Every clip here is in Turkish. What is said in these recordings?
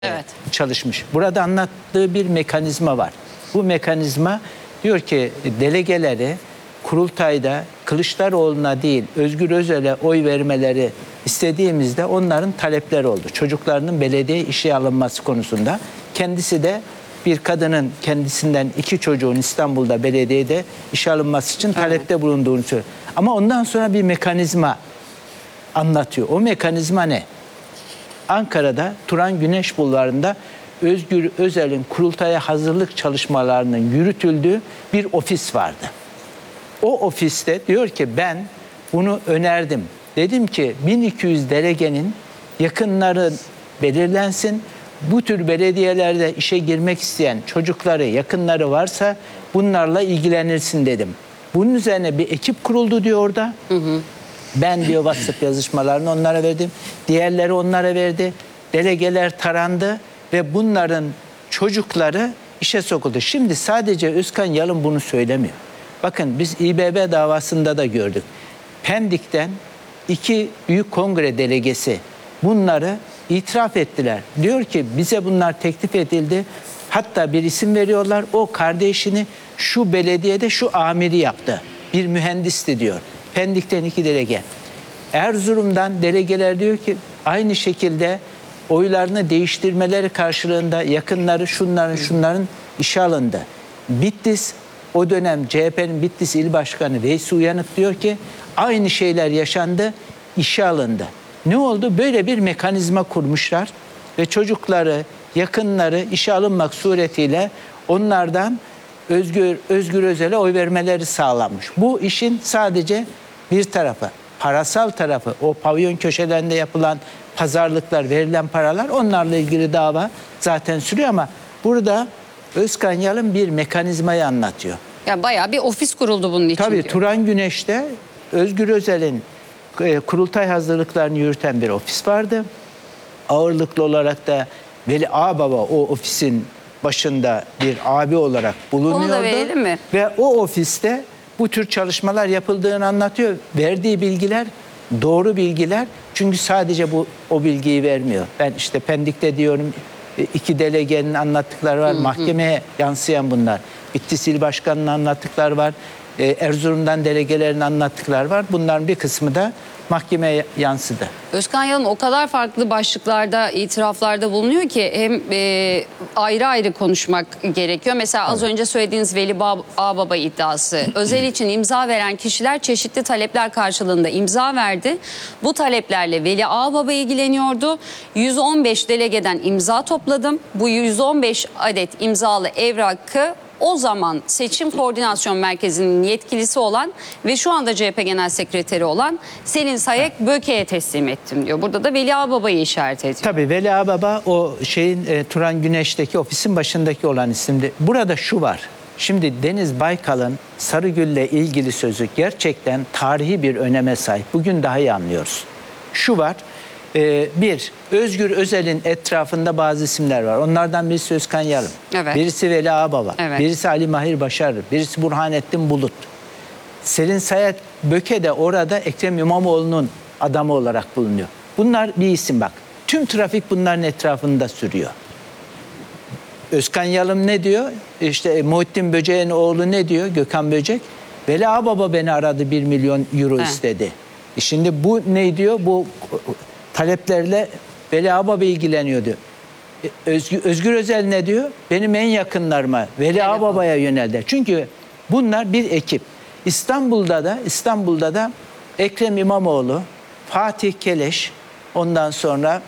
Evet. çalışmış. Burada anlattığı bir mekanizma var. Bu mekanizma diyor ki delegeleri kurultayda Kılıçdaroğlu'na değil Özgür Özel'e oy vermeleri istediğimizde onların talepleri oldu. Çocuklarının belediye işe alınması konusunda. Kendisi de bir kadının kendisinden 2 çocuğun İstanbul'da belediyede işe alınması için talepte bulunduğunu söylüyor. Ama ondan sonra bir mekanizma anlatıyor. O mekanizma ne? Ankara'da Turan Güneş Bulvarı'nda Özgür Özel'in kurultaya hazırlık çalışmalarının yürütüldüğü bir ofis vardı. O ofiste diyor ki ben bunu önerdim. Dedim ki 1200 delegenin yakınları belirlensin. Bu tür belediyelerde işe girmek isteyen çocukları, yakınları varsa bunlarla ilgilenirsin dedim. Bunun üzerine bir ekip kuruldu diyor orada. Ben diyor WhatsApp yazışmalarını onlara verdim. Diğerleri onlara verdi. Delegeler tarandı ve bunların çocukları işe sokuldu. Şimdi sadece Özkan Yalın bunu söylemiyor. Bakın biz İBB davasında da gördük. Pendik'ten 2 büyük kongre delegesi bunları itiraf ettiler. Diyor ki bize bunlar teklif edildi. Hatta bir isim veriyorlar. O kardeşini şu belediyede şu amiri yaptı. Bir mühendisti diyor. Pendik'ten 2 delege. Erzurum'dan delegeler diyor ki aynı şekilde oylarını değiştirmeleri karşılığında yakınları şunların işe alındı. Bitlis o dönem CHP'nin Bitlis İl Başkanı Veysi Uyanık diyor ki aynı şeyler yaşandı, işe alındı. Ne oldu? Böyle bir mekanizma kurmuşlar ve çocukları, yakınları işe alınmak suretiyle onlardan Özgür Özel'e oy vermeleri sağlanmış. Bu işin sadece bir tarafı. Parasal tarafı, o pavyon köşelerinde yapılan pazarlıklar, verilen paralar onlarla ilgili dava zaten sürüyor ama burada Özkan Yalın bir mekanizmayı anlatıyor. Yani bayağı bir ofis kuruldu bunun için. Tabii diyor. Turan Güneş'te Özgür Özel'in kurultay hazırlıklarını yürüten bir ofis vardı. Ağırlıklı olarak da Veli Ağbaba o ofisin başında bir abi olarak bulunuyordu. Onu da verelim mi? Ve o ofiste bu tür çalışmalar yapıldığını anlatıyor. Verdiği bilgiler doğru bilgiler. Çünkü sadece o bilgiyi vermiyor. Ben işte Pendik'te diyorum 2 delegenin anlattıkları var. Mahkemeye yansıyan bunlar. Bitlis İl Başkanı'nın anlattıkları var. Erzurum'dan delegelerin anlattıkları var. Bunların bir kısmı da mahkemeye yansıdı. Özkan Yalın o kadar farklı başlıklarda, itiraflarda bulunuyor ki hem ayrı ayrı konuşmak gerekiyor. Mesela az önce söylediğiniz Veli Ağbaba iddiası. Özel için imza veren kişiler çeşitli talepler karşılığında imza verdi. Bu taleplerle Veli Ağbaba ilgileniyordu. 115 delegeden imza topladım. Bu 115 adet imzalı evrakı o zaman Seçim Koordinasyon Merkezi'nin yetkilisi olan ve şu anda CHP Genel Sekreteri olan Selin Sayek Böke'ye teslim ettim diyor. Burada da Veli Ağbaba'yı işaret ediyor. Tabii Veli Ağbaba o Turan Güneş'teki ofisin başındaki olan isimdi. Burada şu var. Şimdi Deniz Baykal'ın Sarıgül'le ilgili sözü gerçekten tarihi bir öneme sahip. Bugün daha iyi anlıyoruz. Şu var. Bir, Özgür Özel'in etrafında bazı isimler var. Onlardan birisi Özkan Yalın. Evet. Birisi Veli Ağbaba. Evet. Birisi Ali Mahir Başarır. Birisi Burhanettin Bulut. Selin Sayek Böke de orada Ekrem İmamoğlu'nun adamı olarak bulunuyor. Bunlar bir isim bak. Tüm trafik bunların etrafında sürüyor. Özkan Yalın ne diyor? İşte Muhittin Böcek'in oğlu ne diyor? Gökhan Böcek. Veli Ağbaba beni aradı 1 milyon euro istedi. Şimdi bu ne diyor? Bu taleplerle Veli Ağbaba ilgileniyor diyor. Özgür Özel ne diyor? Benim en yakınlarıma Veli Ağbaba'ya yöneldi. Çünkü bunlar bir ekip. İstanbul'da da Ekrem İmamoğlu, Fatih Keleş, ondan sonra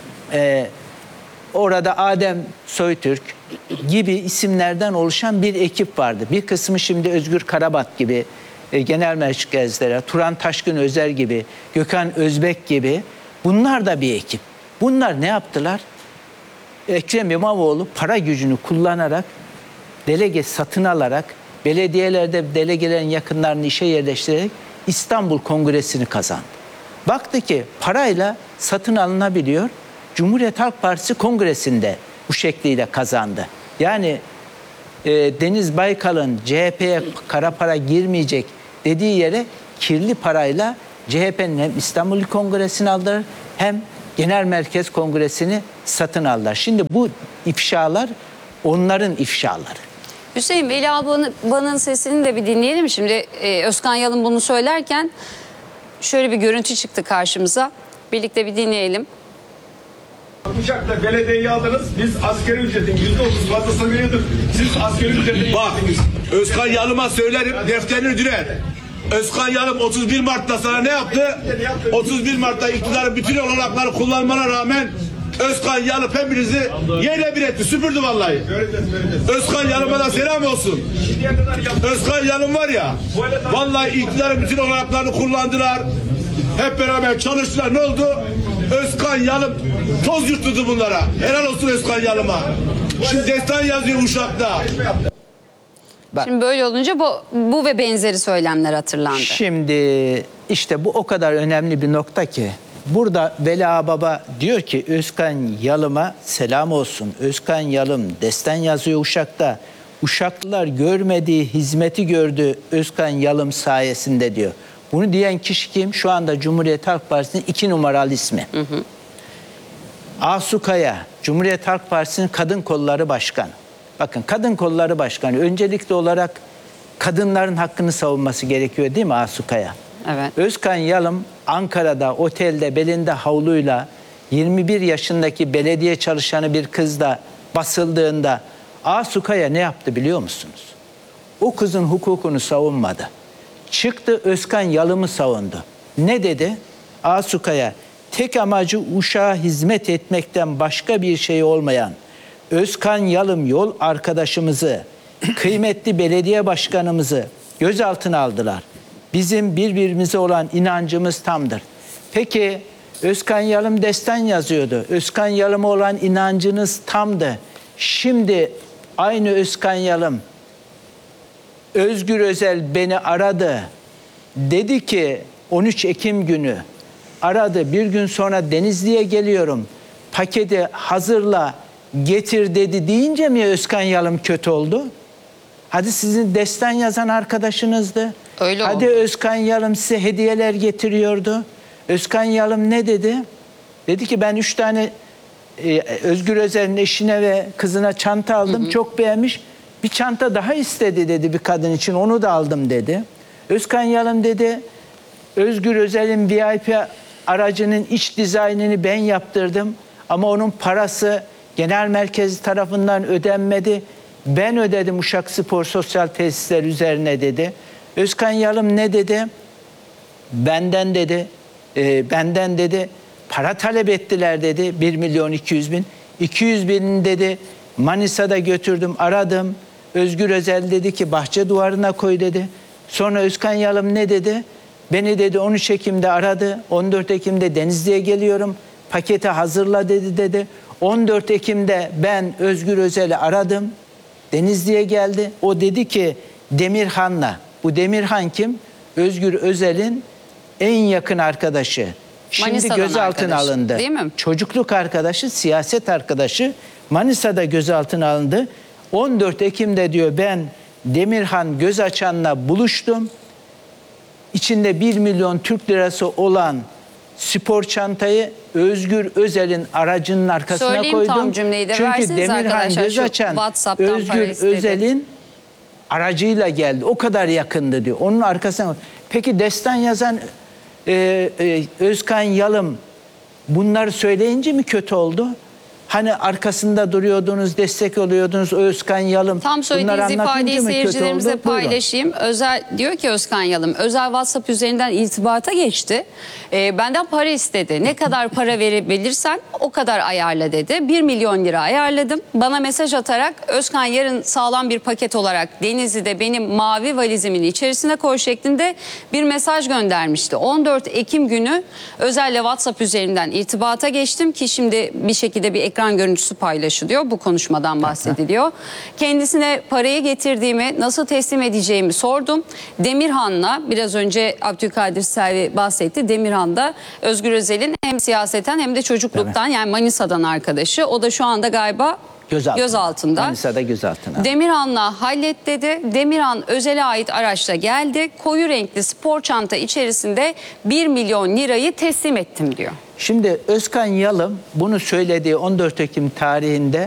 orada Adem Soytürk gibi isimlerden oluşan bir ekip vardı. Bir kısmı şimdi Özgür Karabat gibi, genel merkezlere, Turan Taşkın Özer gibi, Gökhan Özbek gibi. Bunlar da bir ekip. Bunlar ne yaptılar? Ekrem İmamoğlu para gücünü kullanarak, delege satın alarak, belediyelerde delegelerin yakınlarını işe yerleştirerek İstanbul Kongresi'ni kazandı. Baktı ki parayla satın alınabiliyor. Cumhuriyet Halk Partisi Kongresi'nde bu şekliyle kazandı. Yani Deniz Baykal'ın CHP'ye kara para girmeyecek dediği yere kirli parayla CHP'nin hem İstanbul Kongresi'ni aldılar hem Genel Merkez Kongresi'ni satın aldılar. Şimdi bu ifşalar onların ifşaları. Hüseyin, Veli Ağabey'in sesini de bir dinleyelim. Şimdi Özkan Yalın bunu söylerken şöyle bir görüntü çıktı karşımıza. Birlikte bir dinleyelim. Uçakla belediyeyi aldınız. Biz asgari ücretin %30 fazlasını veriyorduk. Siz asgari ücretin... Bak, Özkan Yalım'a söylerim, defterini dürer. Özkan Yalım 31 Mart'ta sana ne yaptı? 31 Mart'ta iktidarın bütün olanakları kullanmana rağmen Özkan Yalım hepinizi yerle bir etti, süpürdü vallahi. Özkan Yalım'a da selam olsun. Özkan Yalım var ya, vallahi iktidarın bütün olanaklarını kullandılar. Hep beraber çalıştılar. Ne oldu? Özkan Yalım toz yutturdu bunlara. Helal olsun Özkan Yalım'a. Şimdi destan yazıyor Uşak'ta. Şimdi böyle olunca bu ve benzeri söylemler hatırlandı. Şimdi işte bu o kadar önemli bir nokta ki burada Veli Ağababa diyor ki Özkan Yalım'a selam olsun. Özkan Yalım destan yazıyor Uşak'ta. Uşaklılar görmediği hizmeti gördü Özkan Yalım sayesinde diyor. Bunu diyen kişi kim? Şu anda Cumhuriyet Halk Partisi'nin 2 numaralı ismi. Asu Kaya, Cumhuriyet Halk Partisi'nin Kadın Kolları Başkanı. Bakın Kadın Kolları Başkanı öncelikli olarak kadınların hakkını savunması gerekiyor değil mi Asu Kaya? Evet. Özkan Yalım Ankara'da otelde belinde havluyla 21 yaşındaki belediye çalışanı bir kızla basıldığında Asu Kaya ne yaptı biliyor musunuz? O kızın hukukunu savunmadı. Çıktı Özkan Yalım'ı savundu. Ne dedi? Asu Kaya tek amacı Uşak'a hizmet etmekten başka bir şey olmayan Özkan Yalım yol arkadaşımızı, kıymetli belediye başkanımızı gözaltına aldılar. Bizim birbirimize olan inancımız tamdır. Peki Özkan Yalım destan yazıyordu. Özkan Yalım'a olan inancınız tamdı. Şimdi aynı Özkan Yalım Özgür Özel beni aradı. Dedi ki 13 Ekim günü aradı. Bir gün sonra Denizli'ye geliyorum. Paketi hazırla getir dedi deyince mi Özkan Yalım kötü oldu? Hadi sizin destan yazan arkadaşınızdı. Öyle Hadi oldu. Özkan Yalım size hediyeler getiriyordu. Özkan Yalım ne dedi? Dedi ki ben 3 tane Özgür Özel'in eşine ve kızına çanta aldım. Çok beğenmiş. Bir çanta daha istedi dedi bir kadın için. Onu da aldım dedi. Özkan Yalım dedi Özgür Özel'in VIP aracının iç dizaynını ben yaptırdım. Ama onun parası genel merkez tarafından ödenmedi. Ben ödedim Uşak Spor Sosyal Tesisler üzerine dedi. Özkan Yalım ne dedi? Benden dedi para talep ettiler dedi 1.200.000. 200.000 dedi Manisa'da götürdüm aradım. Özgür Özel dedi ki bahçe duvarına koy dedi. Sonra Özkan Yalım ne dedi? Beni dedi 13 Ekim'de aradı. 14 Ekim'de Denizli'ye geliyorum. Paketi hazırla dedi. 14 Ekim'de ben Özgür Özel'i aradım. Denizli'ye geldi. O dedi ki Demirhan'la. Bu Demirhan kim? Özgür Özel'in en yakın arkadaşı. Şimdi Manisa'dan gözaltına arkadaşı, alındı. değil mi? Çocukluk arkadaşı, siyaset arkadaşı Manisa'da gözaltına alındı. 14 Ekim'de diyor ben Demirhan Gözaçan'la buluştum. İçinde 1 milyon Türk lirası olan spor çantayı Özgür Özel'in aracının arkasına Söyleyeyim koydum. tam cümleyi de Çünkü verseniz Demirhan arkadaşlar, şu Gözaçan WhatsApp'tan para Özgür istedi. Özel'in aracıyla geldi. O kadar yakındı diyor. Onun arkasına. Peki destan yazan Özkan Yalım bunları söyleyince mi kötü oldu? Hani arkasında duruyordunuz, destek oluyordunuz Özkan Yalım. Tam Bunları söylediğiniz anlatınca ifadeyi mı kötü seyircilerimize oldu? Buyurun. paylaşayım. Diyor ki Özkan Yalım, özel WhatsApp üzerinden irtibata geçti. Benden para istedi. Ne kadar para verebilirsen o kadar ayarla dedi. 1 milyon lira ayarladım. Bana mesaj atarak Özkan yarın sağlam bir paket olarak Denizli'de benim mavi valizimin içerisine koy şeklinde bir mesaj göndermişti. 14 Ekim günü özelle WhatsApp üzerinden irtibata geçtim ki şimdi bir şekilde bir ekran görüntüsü paylaşılıyor. Bu konuşmadan bahsediliyor. Kendisine parayı getirdiğimi, nasıl teslim edeceğimi sordum. Demirhan'la biraz önce Abdülkadir Selvi bahsetti. Demirhan'da Özgür Özel'in hem siyaseten hem de çocukluktan yani Manisa'dan arkadaşı. O da şu anda galiba gözaltında. Manisa'da gözaltına. Demirhan'la hallet dedi. Demirhan Özel'e ait araçla geldi. Koyu renkli spor çanta içerisinde 1 milyon lirayı teslim ettim diyor. Şimdi Özkan Yalım bunu söylediği 14 Ekim tarihinde